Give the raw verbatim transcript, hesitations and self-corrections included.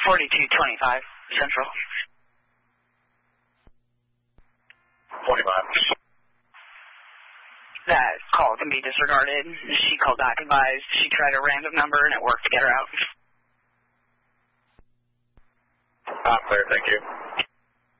forty-two twenty-five Central. twenty-five. That call can be disregarded. She called back advised. She tried a random number and it worked to get her out. Ah, clear, thank you.